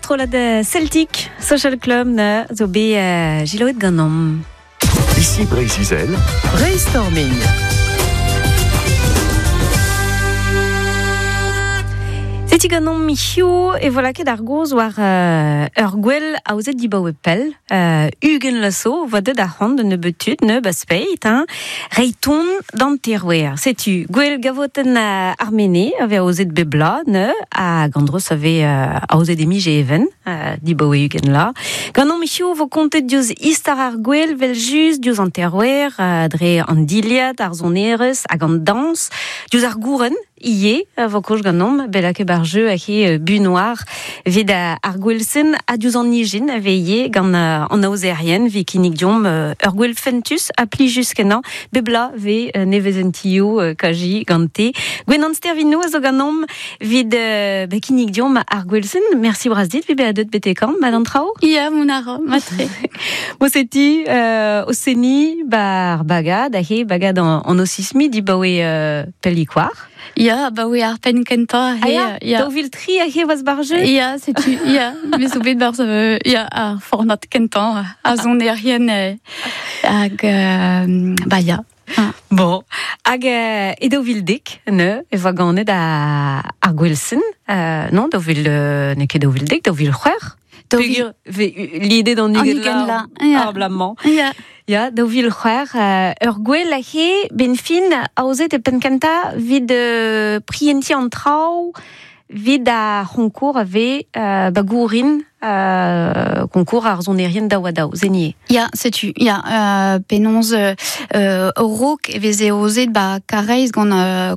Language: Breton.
Astrolade Celtic Social Club ne zo be Giloet Ganom. Ici Brésil. Brainstorming. Zeti ganon michio e voilà ket ar goz war ur gwell a ouzet dibaou e pel. Ugen lasso, voide da hand ne betut, ne baspeit, reiton d'an terwer. Setu, gwell gavoten armene, ave a ouzet bebla, ne, a gandros ave a ouzet emi even, dibaou e ugen la. Ganon michio vo kontet dioz istar ar gwell vel just dioz an terwer, dre an diliad, ar zonerez, hag an dans, dioz ar gouren, ie, vo koch ganom, belak e barjeu a he bunoir, vid ar gwellsen a diouz an nijin a veie gant an aozerien, vi kinnig diom ur gwell fentus a pli juskenan, bebla ve nevezentio kaji gante. Gwen an stervino a zo ganom vid kinnig diom ar gwellsen. Merci brazdit, vi be a deut betekam, madame Trao? Ia, mon aro, matre. Mo seti, o seni, bar bagad, a he bagad an osismi, di baoe pelikoar. Ia, ba oui, ar pen kenta. Ia, da ouvil tri a he vaz barjeu? Ia, setu, ia, bez o bet bar, ia, ar fornat kentan, a zon erien, hag, ba ia. Bon, hag e da ouvil dek, ne, e va ganet ar gwellsen, non, da ouvil, ne ket da ouvil dek, da ouvil c'hwer. Peogwir l'idée d'an ugen la, ar blamman. Ia. Ya, da ouvil c'hwer, ur gwell a he, ben fin, a ozet e penkenta vid prienti an trao, vid a concours ave bagourin, concours ar zonerien da wadao, zenie. Ia, setu, ia, penonz rok e veze ozet ba kareiz gant